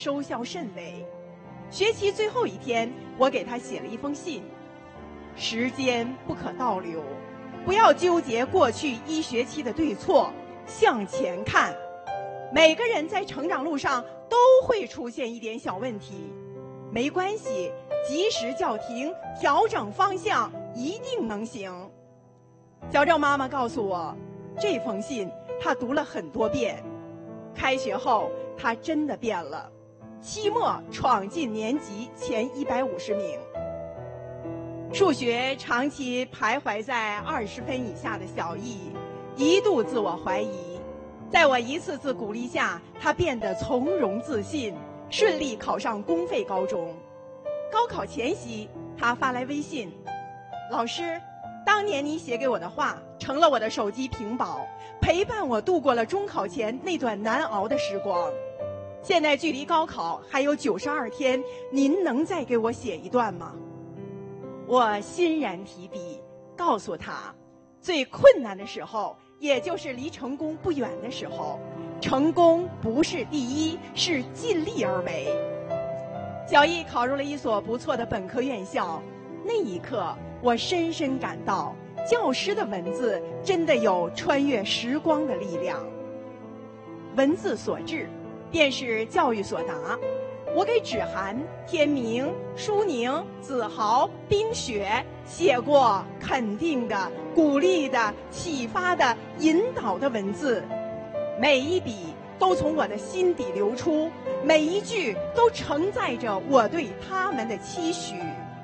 收效甚微。学期最后一天，我给他写了一封信：时间不可倒流，不要纠结过去一学期的对错，向前看。每个人在成长路上都会出现一点小问题，没关系，及时叫停，调整方向，一定能行。小郑妈妈告诉我，这封信她读了很多遍。开学后，她真的变了，期末闯进年级前150名。数学长期徘徊在20分以下的小艺，一度自我怀疑。在我一次次鼓励下，她变得从容自信，顺利考上公费高中。高考前夕，她发来微信：老师，当年你写给我的话成了我的手机屏保，陪伴我度过了中考前那段难熬的时光。现在距离高考还有92天，您能再给我写一段吗？我欣然提笔，告诉他，最困难的时候，也就是离成功不远的时候，成功不是第一，是尽力而为。小艺考入了一所不错的本科院校，那一刻，我深深感到，教师的文字真的有穿越时光的力量。文字所至，便是教育所达。我给芷涵、天明、舒宁、子豪、冰雪写过肯定的、鼓励的、启发的、引导的文字，每一笔都从我的心底流出，每一句都承载着我对他们的期许。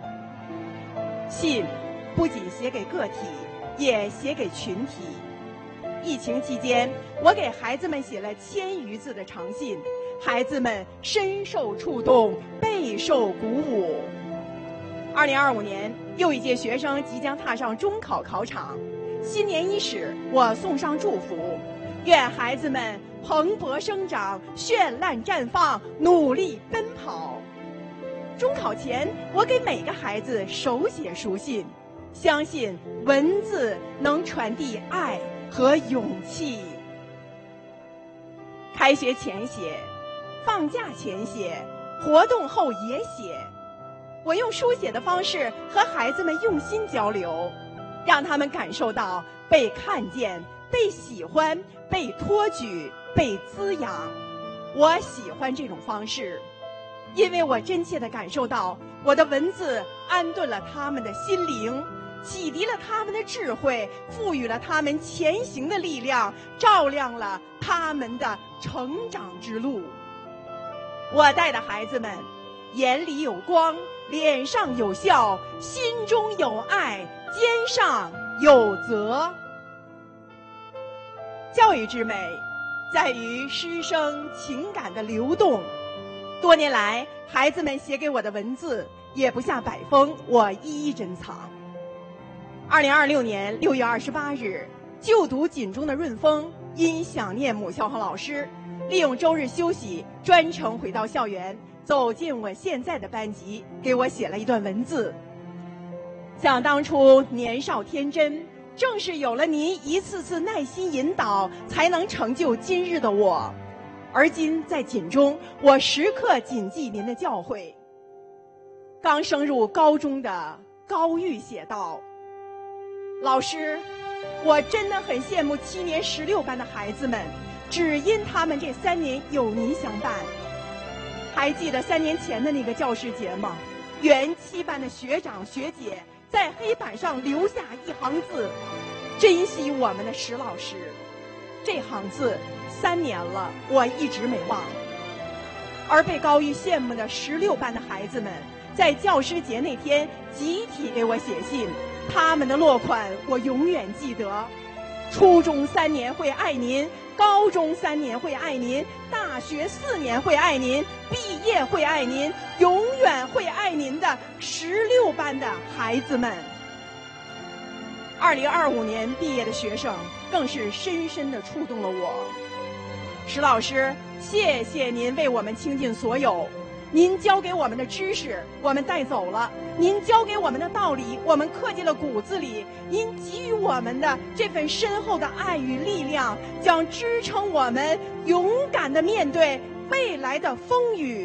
信不仅写给个体，也写给群体。疫情期间，我给孩子们写了1000余字的长信，孩子们深受触动，备受鼓舞。2025年，又一届学生即将踏上中考考场。新年伊始，我送上祝福，愿孩子们蓬勃生长，绚烂绽放，努力奔跑。中考前，我给每个孩子手写书信，相信文字能传递爱和勇气。开学前写，放假前写，活动后也写。我用书写的方式和孩子们用心交流，让他们感受到被看见、被喜欢、被托举、被滋养。我喜欢这种方式，因为我真切地感受到我的文字安顿了他们的心灵，启迪了他们的智慧，赋予了他们前行的力量，照亮了他们的成长之路。我带的孩子们眼里有光，脸上有笑，心中有爱，肩上有责。教育之美在于师生情感的流动。多年来，孩子们写给我的文字也不下100封，我一一珍藏。2026年6月28日，就读锦中的润峰因想念母校和老师，利用周日休息，专程回到校园，走进我现在的班级，给我写了一段文字。想当初年少天真，正是有了您一次次耐心引导，才能成就今日的我。而今在锦中，我时刻谨记您的教诲。刚升入高中的高玉写道：老师，我真的很羡慕7年16班的孩子们，只因他们这3年有您相伴。还记得3年前的那个教师节吗？原7班的学长学姐在黑板上留下一行字：珍惜我们的石老师。这行字3年了，我一直没忘。而被高玉羡慕的16班的孩子们，在教师节那天集体给我写信，他们的落款我永远记得：初中3年会爱您，高中3年会爱您，大学4年会爱您，毕业会爱您，永远会爱您的16班的孩子们。2025年毕业的学生更是深深地触动了我。石老师，谢谢您为我们倾尽所有。您教给我们的知识，我们带走了；您教给我们的道理，我们刻进了骨子里；您给予我们的这份深厚的爱与力量，将支撑我们勇敢地面对未来的风雨。